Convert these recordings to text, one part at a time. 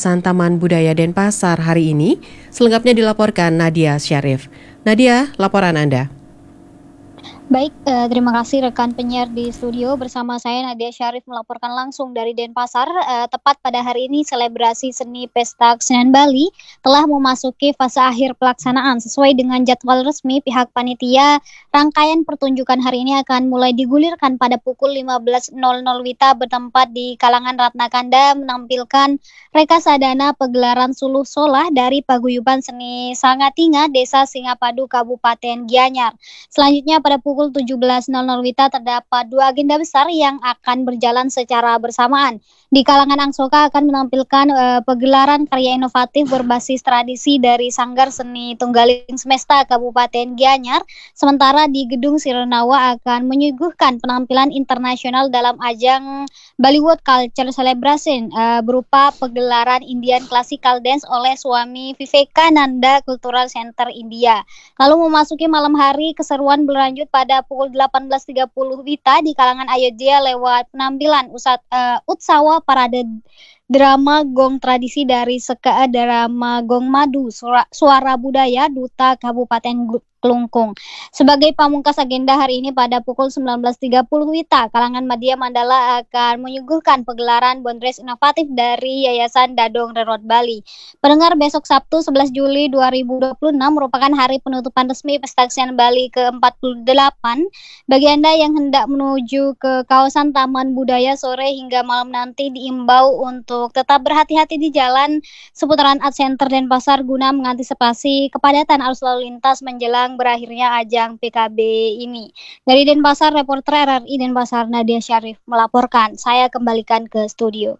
kawasan Taman Budaya Denpasar hari ini. Selengkapnya dilaporkan Nadia Syarif. Nadia, laporan Anda. Baik, terima kasih rekan penyiar di studio. Bersama saya Nadia Syarif melaporkan langsung dari Denpasar. Tepat pada hari ini selebrasi seni Pesta Kesenian Bali telah memasuki fase akhir pelaksanaan. Sesuai dengan jadwal resmi pihak panitia, rangkaian pertunjukan hari ini akan mulai digulirkan pada pukul 15.00 WITA bertempat di Kalangan Ratna Kanda menampilkan reka sadana pegelaran Suluh Solah dari Paguyuban Seni Sangatinga, Desa Singapadu, Kabupaten Gianyar. Selanjutnya pada pukul 17.00 WITA terdapat dua agenda besar yang akan berjalan secara bersamaan. Di kalangan Angsoka akan menampilkan pegelaran karya inovatif berbasis tradisi dari Sanggar Seni Tunggaling Semesta Kabupaten Gianyar. Sementara di Gedung Sirenawa akan menyuguhkan penampilan internasional dalam ajang Bollywood Culture Celebration berupa pegelaran Indian Classical Dance oleh Swami Vivekananda Cultural Center India. Lalu memasuki malam hari, keseruan berlanjut pada pukul 18.30 WITA di kalangan Ayodhya lewat penampilan Utsawa Parade drama gong tradisi dari Seka Drama Gong Madu Suara Budaya Duta Kabupaten Kelungkung. Sebagai pamungkas agenda hari ini pada pukul 19.30 WITA, kalangan Madya Mandala akan menyuguhkan pegelaran bondres inovatif dari Yayasan Dadong Rerot Bali. Pendengar, besok Sabtu 11 Juli 2026 merupakan hari penutupan resmi Pesta Kesenian Bali ke-48. Bagi Anda yang hendak menuju ke kawasan Taman Budaya sore hingga malam nanti diimbau untuk tetap berhati-hati di jalan seputaran Art Center Denpasar guna mengantisipasi kepadatan arus lalu lintas menjelang berakhirnya ajang PKB ini. Dari Denpasar, reporter RRI Denpasar Nadia Syarif melaporkan. Saya kembalikan ke studio.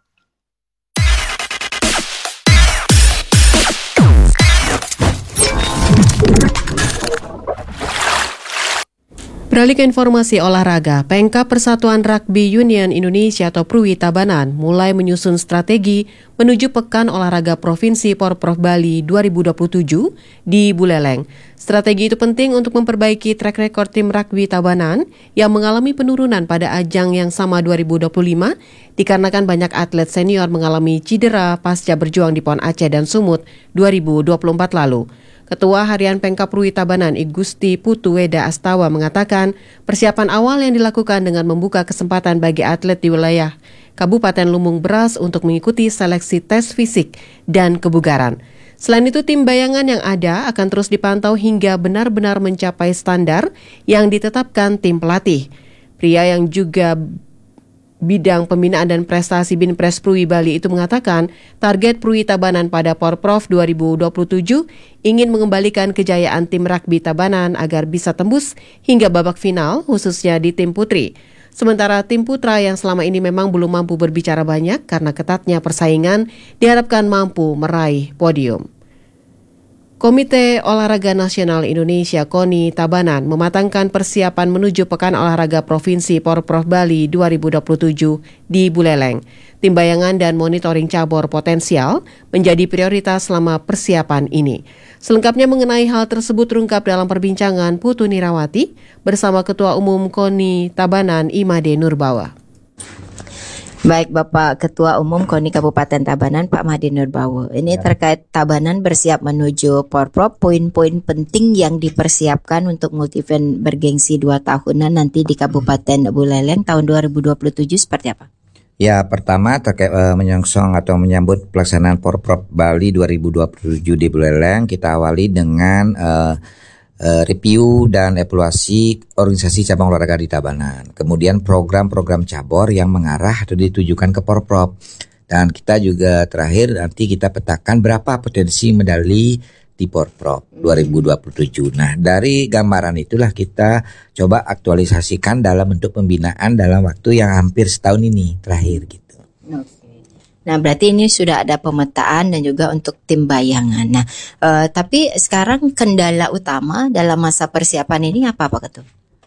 Beralih ke informasi olahraga, Pengkap Persatuan Rugby Union Indonesia atau PRUI Tabanan mulai menyusun strategi menuju Pekan Olahraga Provinsi Porprov Bali 2027 di Buleleng. Strategi itu penting untuk memperbaiki track record tim rugby Tabanan yang mengalami penurunan pada ajang yang sama 2025 dikarenakan banyak atlet senior mengalami cedera pasca berjuang di PON Aceh dan Sumut 2024 lalu. Ketua Harian Pengkap PRUI Tabanan Igusti Putu Weda Astawa mengatakan persiapan awal yang dilakukan dengan membuka kesempatan bagi atlet di wilayah Kabupaten Lumbung Beras untuk mengikuti seleksi tes fisik dan kebugaran. Selain itu, tim bayangan yang ada akan terus dipantau hingga benar-benar mencapai standar yang ditetapkan tim pelatih. Pria yang juga bidang pembinaan dan prestasi Binpres PRUI Bali itu mengatakan target PRUI Tabanan pada Porprov 2027 ingin mengembalikan kejayaan tim rugby Tabanan agar bisa tembus hingga babak final khususnya di tim putri. Sementara tim putra yang selama ini memang belum mampu berbicara banyak karena ketatnya persaingan diharapkan mampu meraih podium. Komite Olahraga Nasional Indonesia KONI Tabanan mematangkan persiapan menuju Pekan Olahraga Provinsi Porprov Bali 2027 di Buleleng. Tim bayangan dan monitoring cabur potensial menjadi prioritas selama persiapan ini. Selengkapnya mengenai hal tersebut terungkap dalam perbincangan Putu Nirawati bersama Ketua Umum KONI Tabanan Imade Nurbawa. Baik, Bapak Ketua Umum KONI Kabupaten Tabanan, Pak Made Nurbawa. Ini terkait Tabanan bersiap menuju Porprov, poin-poin penting yang dipersiapkan untuk multi-event bergengsi 2 tahunan nanti di Kabupaten Buleleng tahun 2027 seperti apa? Ya, pertama terkait menyongsong atau menyambut pelaksanaan Porprov Bali 2027 di Buleleng, kita awali dengan review dan evaluasi organisasi cabang olahraga di Tabanan. Kemudian program-program cabur yang mengarah atau ditujukan ke Porprov. Dan kita juga terakhir nanti kita petakan berapa potensi medali di Porprov 2027. Nah, dari gambaran itulah kita coba aktualisasikan dalam bentuk pembinaan dalam waktu yang hampir setahun ini terakhir gitu. Nah, berarti ini sudah ada pemetaan dan juga untuk tim bayangan. Nah, tapi sekarang kendala utama dalam masa persiapan ini apa, Pak Ketua?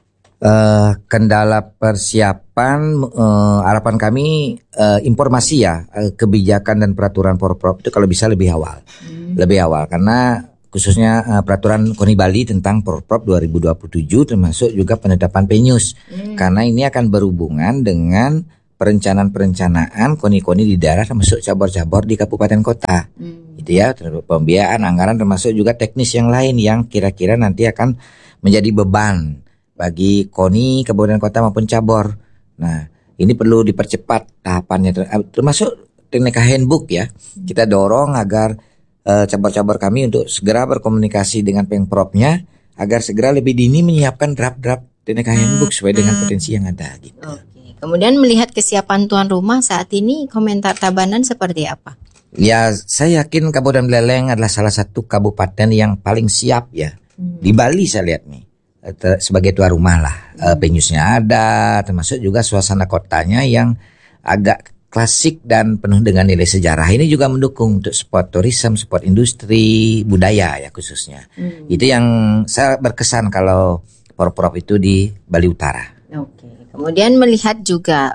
Kendala persiapan, harapan kami informasi ya, kebijakan dan peraturan Porprov itu kalau bisa lebih awal. Lebih awal karena khususnya peraturan KONI Bali tentang Porprov 2027 termasuk juga penetapan PENYUS. Karena ini akan berhubungan dengan perencanaan koni-koni di daerah termasuk cabur-cabur di kabupaten kota. Gitu ya, pembiayaan anggaran termasuk juga teknis yang lain yang kira-kira nanti akan menjadi beban bagi koni kabupaten kota maupun cabur. Nah, ini perlu dipercepat tahapannya, termasuk teknik handbook ya. Kita dorong agar cabur-cabur kami untuk segera berkomunikasi dengan Pengpropnya agar segera lebih dini menyiapkan draft-draft teknik handbook sesuai dengan potensi yang ada gitu. Kemudian melihat kesiapan tuan rumah saat ini, komentar Tabanan seperti apa? Ya, saya yakin Kabupaten Buleleng adalah salah satu kabupaten yang paling siap ya. Di Bali saya lihat nih, sebagai tuan rumah lah. Venues-nya ada, termasuk juga suasana kotanya yang agak klasik dan penuh dengan nilai sejarah. Ini juga mendukung untuk sport tourism, sport industri, budaya ya khususnya. Itu yang saya berkesan kalau Porprov itu di Bali Utara. Oke. Kemudian melihat juga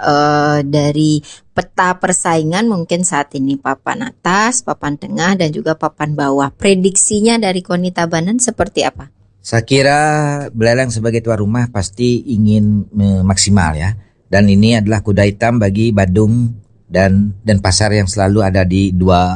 dari peta persaingan mungkin saat ini papan atas, papan tengah dan juga papan bawah. Prediksinya dari KONI Tabanan seperti apa? Saya kira Buleleng sebagai tuan rumah pasti ingin maksimal ya. Dan ini adalah kuda hitam bagi Badung dan Denpasar yang selalu ada di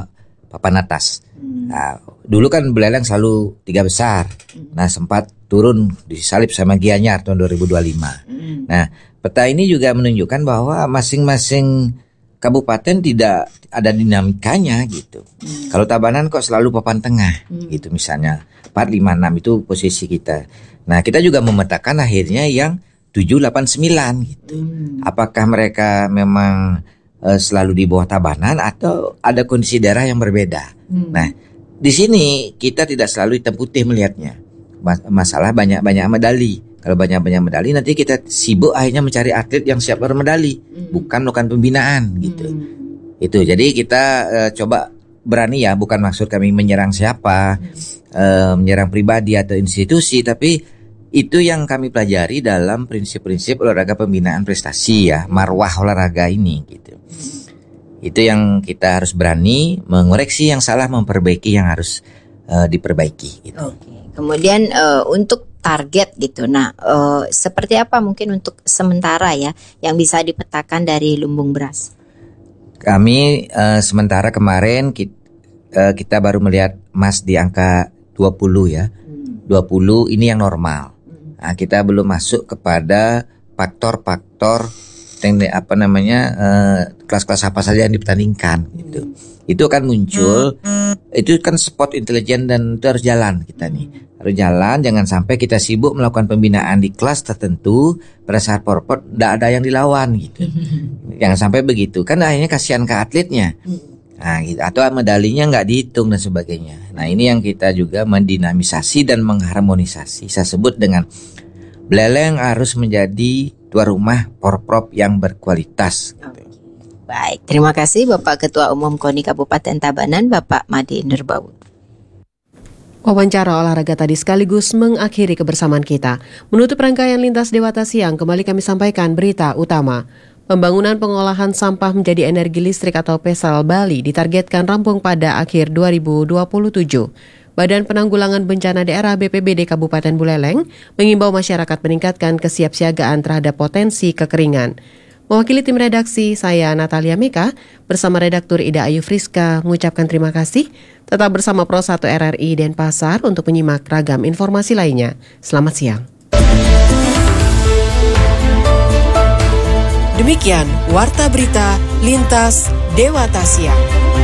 2 papan atas. Nah, dulu kan Buleleng selalu 3 besar. Nah, sempat turun disalip sama Gianyar tahun 2025. Nah, peta ini juga menunjukkan bahwa masing-masing kabupaten tidak ada dinamikanya gitu. Kalau Tabanan kok selalu papan tengah gitu misalnya 4, 5, 6 itu posisi kita. Nah, kita juga memetakan akhirnya yang 7, 8, 9 gitu. Apakah mereka memang selalu di bawah Tabanan atau ada kondisi daerah yang berbeda? Nah, di sini kita tidak selalu hitam putih melihatnya. Masalah banyak-banyak medali. Kalau banyak-banyak medali nanti kita sibuk akhirnya mencari atlet yang siap bermedali, bukan melakukan pembinaan gitu. Itu jadi kita coba berani ya, bukan maksud kami menyerang siapa, menyerang pribadi atau institusi, tapi itu yang kami pelajari dalam prinsip-prinsip olahraga pembinaan prestasi ya, marwah olahraga ini gitu. Itu yang kita harus berani mengoreksi yang salah, memperbaiki yang harus diperbaiki gitu. Kemudian untuk target gitu. Nah, seperti apa mungkin untuk sementara ya yang bisa dipetakan dari lumbung beras? Kami sementara kemarin kita baru melihat emas di angka 20 ya. 20 ini yang normal. Nah, kita belum masuk kepada faktor-faktor kelas-kelas apa saja yang dipertandingkan gitu. Itu akan muncul, itu kan sport intelijen dan itu harus jalan kita nih. Harus jalan, jangan sampai kita sibuk melakukan pembinaan di kelas tertentu pada saat Porprov tidak ada yang dilawan gitu. Jangan sampai begitu, kan akhirnya kasihan ke atletnya. Nah, gitu. Atau medalinya nggak dihitung dan sebagainya. Nah, ini yang kita juga mendinamisasi dan mengharmonisasi. Saya sebut dengan Buleleng harus menjadi tuan rumah Porprov yang berkualitas. Baik, terima kasih Bapak Ketua Umum KONI Kabupaten Tabanan, Bapak Made Nurbawu. Wawancara olahraga tadi sekaligus mengakhiri kebersamaan kita. Menutup rangkaian Lintas Dewata Siang, kembali kami sampaikan berita utama. Pembangunan pengolahan sampah menjadi energi listrik atau PESAL Bali ditargetkan rampung pada akhir 2027. Badan Penanggulangan Bencana Daerah BPBD Kabupaten Buleleng mengimbau masyarakat meningkatkan kesiapsiagaan terhadap potensi kekeringan. Mewakili tim redaksi, saya Natalia Meka bersama redaktur Ida Ayu Friska mengucapkan terima kasih. Tetap bersama Pro 1 RRI Denpasar untuk menyimak ragam informasi lainnya. Selamat siang. Demikian Warta Berita Lintas Dewata Siang.